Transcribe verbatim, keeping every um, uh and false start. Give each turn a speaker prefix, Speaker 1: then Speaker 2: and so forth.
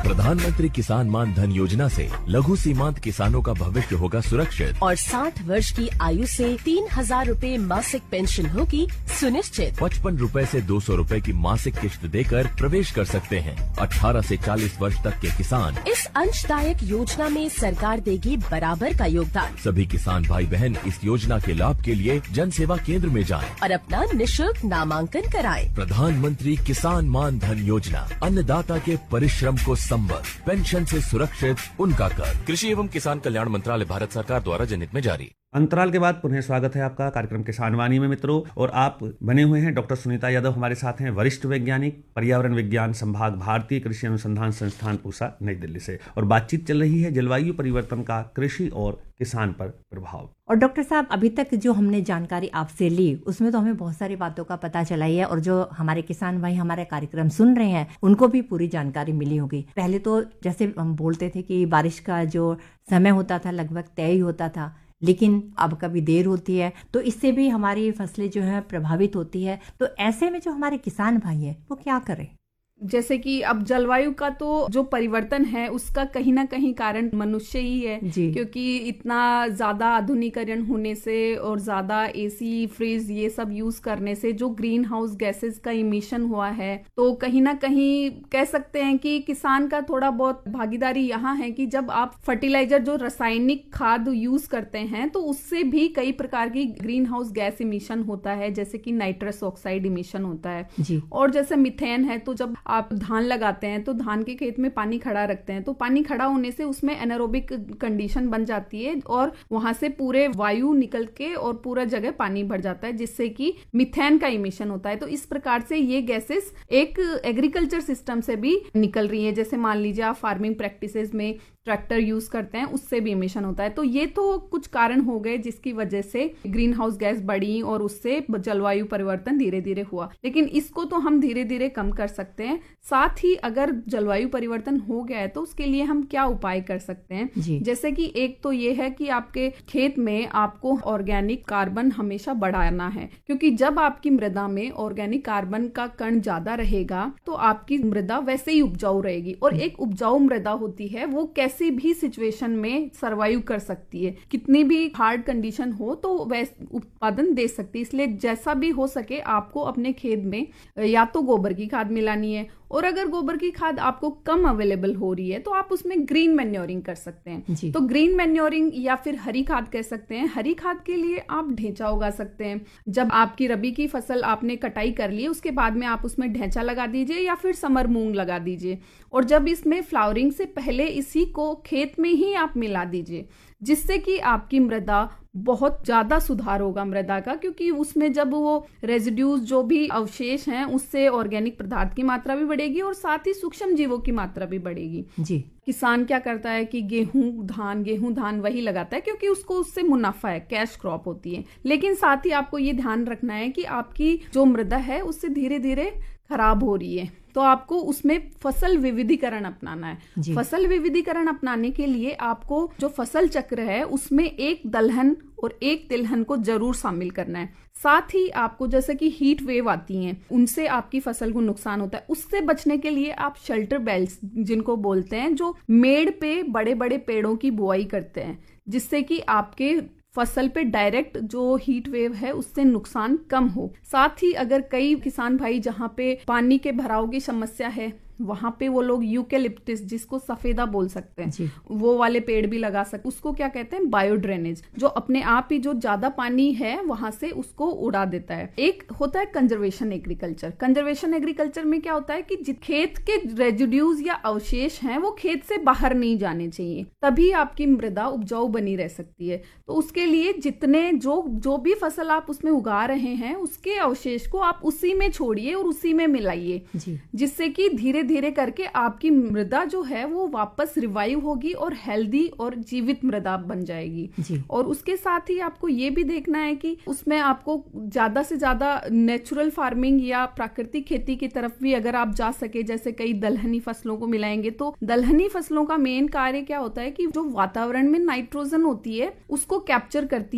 Speaker 1: प्रधानमंत्री किसान मान धन योजना से लघु सीमांत किसानों का भविष्य होगा सुरक्षित
Speaker 2: और साठ वर्ष की आयु से तीन हजार रूपए मासिक पेंशन होगी सुनिश्चित।
Speaker 1: पचपन रूपए से दो सौ रूपए की मासिक किश्त देकर प्रवेश कर सकते हैं। अठारह से चालीस वर्ष तक के किसान
Speaker 2: इस अंशदायक योजना में सरकार देगी बराबर का योगदान।
Speaker 1: सभी किसान भाई बहन इस योजना के लाभ के लिए जन सेवा केंद्र में जाएं
Speaker 2: और अपना निशुल्क नामांकन कराएं।
Speaker 1: प्रधानमंत्री किसान मान धन योजना, अन्नदाता के परिश्रम को संबल, पेंशन से सुरक्षित उनका कर। कृषि एवं किसान कल्याण मंत्रालय, भारत सरकार द्वारा जनहित में जारी।
Speaker 3: अंतराल के बाद पुनः स्वागत है आपका कार्यक्रम किसान वाणी में मित्रों। और आप बने हुए हैं डॉक्टर सुनीता यादव हमारे साथ हैं, वरिष्ठ वैज्ञानिक, पर्यावरण विज्ञान संभाग, भारतीय कृषि अनुसंधान संस्थान पूसा, नई दिल्ली से। और बातचीत चल रही है जलवायु परिवर्तन का कृषि और किसान पर प्रभाव।
Speaker 4: और डॉक्टर साहब, अभी तक जो हमने जानकारी आपसे ली उसमें तो हमें बहुत सारी बातों का पता चला ही है, और जो हमारे किसान भाई हमारे कार्यक्रम सुन रहे हैं उनको भी पूरी जानकारी मिली होगी। पहले तो जैसे हम बोलते थे कि बारिश का जो समय होता था लगभग तय ही होता था, लेकिन अब कभी देर होती है तो इससे भी हमारी फसलें जो है प्रभावित होती है। तो ऐसे में जो हमारे किसान भाई है वो क्या करें?
Speaker 5: जैसे कि अब जलवायु का तो जो परिवर्तन है उसका कहीं ना कहीं कारण मनुष्य ही है, क्योंकि इतना ज्यादा आधुनिकीकरण होने से और ज्यादा एसी, फ्रिज ये सब यूज करने से जो ग्रीन हाउस गैसेस का इमिशन हुआ है, तो कहीं ना कहीं कह सकते हैं कि किसान का थोड़ा बहुत भागीदारी यहाँ है कि जब आप फर्टिलाइजर जो रासायनिक खाद यूज करते हैं तो उससे भी कई प्रकार की ग्रीन हाउस गैस इमिशन होता है, जैसे कि नाइट्रस ऑक्साइड इमिशन होता है जी। और जैसे मिथेन है, तो जब आप धान लगाते हैं तो धान के खेत में पानी खड़ा रखते हैं तो पानी खड़ा होने से उसमें एनारोबिक कंडीशन बन जाती है और वहां से पूरे वायु निकल के और पूरा जगह पानी भर जाता है, जिससे कि मिथेन का इमिशन होता है। तो इस प्रकार से ये गैसेस एक एग्रीकल्चर सिस्टम से भी निकल रही है। जैसे मान लीजिए आप फार्मिंग प्रैक्टिसेस में ट्रैक्टर यूज करते हैं, उससे भी इमिशन होता है। तो ये तो कुछ कारण हो गए जिसकी वजह से ग्रीन हाउस गैस बढ़ी और उससे जलवायु परिवर्तन धीरे धीरे हुआ, लेकिन इसको तो हम धीरे धीरे कम कर सकते हैं। साथ ही अगर जलवायु परिवर्तन हो गया है तो उसके लिए हम क्या उपाय कर सकते हैं, जैसे कि एक तो ये है कि आपके खेत में आपको ऑर्गेनिक कार्बन हमेशा बढ़ाना है, क्योंकि जब आपकी मृदा में ऑर्गेनिक कार्बन का कण ज्यादा रहेगा तो आपकी मृदा वैसे ही उपजाऊ रहेगी। और एक उपजाऊ मृदा होती है वो किसी भी सिचुएशन में सरवाइव कर सकती है, कितनी भी हार्ड कंडीशन हो तो वैसे उत्पादन दे सकती है। इसलिए जैसा भी हो सके आपको अपने खेत में या तो गोबर की खाद मिलानी है, और अगर गोबर की खाद आपको कम अवेलेबल हो रही है तो आप उसमें ग्रीन मैन्योरिंग कर सकते हैं। तो ग्रीन मैन्योरिंग या फिर हरी खाद कह सकते हैं। हरी खाद के लिए आप ढेंचा उगा सकते हैं। जब आपकी रबी की फसल आपने कटाई कर ली उसके बाद में आप उसमें ढेंचा लगा दीजिए या फिर समर मूंग लगा दीजिए, और जब इसमें फ्लावरिंग से पहले इसी को खेत में ही आप मिला दीजिए, जिससे कि आपकी मृदा बहुत ज्यादा सुधार होगा मृदा का, क्योंकि उसमें जब वो रेजिड्यूज जो भी अवशेष हैं उससे ऑर्गेनिक पदार्थ की मात्रा भी बढ़ेगी और साथ ही सूक्ष्म जीवों की मात्रा भी बढ़ेगी जी। किसान क्या करता है कि गेहूं धान गेहूं धान वही लगाता है क्योंकि उसको उससे मुनाफा है, कैश क्रॉप होती है। लेकिन साथ ही आपको ये ध्यान रखना है कि आपकी जो मृदा है उससे धीरे धीरे खराब हो रही है, तो आपको उसमें फसल विविधीकरण अपनाना है। फसल विविधीकरण अपनाने के लिए आपको जो फसल चक्र है उसमें एक दलहन और एक तिलहन को जरूर शामिल करना है। साथ ही आपको जैसे कि हीट वेव आती हैं उनसे आपकी फसल को नुकसान होता है, उससे बचने के लिए आप शेल्टर बेल्ट्स जिनको बोलते हैं, जो मेड़ पे बड़े बड़े पेड़ों की बुआई करते हैं, जिससे कि आपके फसल पे डायरेक्ट जो हीट वेव है उससे नुकसान कम हो। साथ ही अगर कई किसान भाई जहाँ पे पानी के भराव की समस्या है वहां पे वो लोग यूकेलिप्टिस, जिसको सफेदा बोल सकते हैं, वो वाले पेड़ भी लगा सकते। उसको क्या कहते हैं, बायो ड्रेनेज, जो अपने आप ही जो ज्यादा पानी है वहां से उसको उड़ा देता है। एक होता है कंजर्वेशन एग्रीकल्चर। कंजर्वेशन एग्रीकल्चर में क्या होता है कि खेत के रेजिड्यूज या अवशेष हैं वो खेत से बाहर नहीं जाने चाहिए, तभी आपकी मृदा उपजाऊ बनी रह सकती है। तो उसके लिए जितने जो जो भी फसल आप उसमें उगा रहे हैं उसके अवशेष को आप उसी में छोड़िए और उसी में मिलाइए, जिससे कि धीरे धीरे करके आपकी मृदा जो है वो वापस रिवाइव होगी और हेल्दी और जीवित मृदा बन जाएगी। और उसके साथ ही आपको ये भी देखना है कि उसमें आपको ज्यादा से ज्यादा नेचुरल फार्मिंग या प्राकृतिक खेती की तरफ भी अगर आप जा सके, जैसे कई दलहनी फसलों को मिलाएंगे, तो दलहनी फसलों का मेन कार्य क्या होता है कि जो वातावरण में नाइट्रोजन होती है उसको कैप्चर करती